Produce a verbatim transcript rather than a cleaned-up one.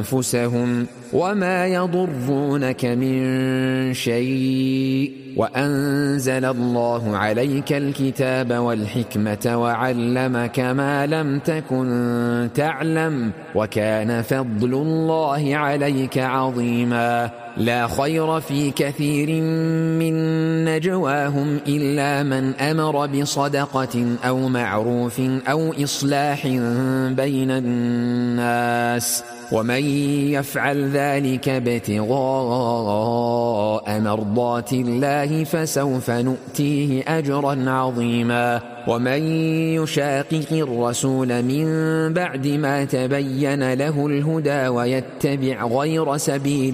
أنفسهم وما يضرونك من شيء وأنزل الله عليك الكتاب والحكمة وعلمك ما لم تكن تعلم وكان فضل الله عليك عظيما لا خير في كثير من نجواهم إلا من أمر بصدقة أو معروف أو إصلاح بين الناس ومن يفعل ذلك ابتغاء مرضات الله فسوف نؤتيه أجرا عظيما ومن يشاقق الرسول من بعد ما تبين له الهدى ويتبع غير سبيل